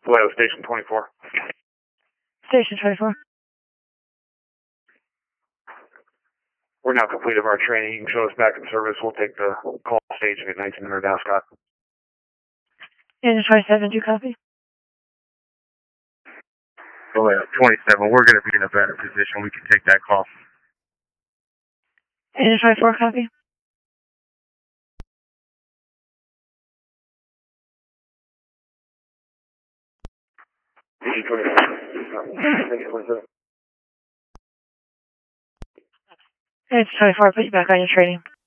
Vallejo Station 24. Station 24. We're now complete of our training. You can show us back in service. We'll take the call staging at 1900 Ascot. Engine 27, do you copy? Vallejo 27, we're going to be in a better position. We can take that call. Engine 24, copy? Engine 27. Engine 24, put you back on your training.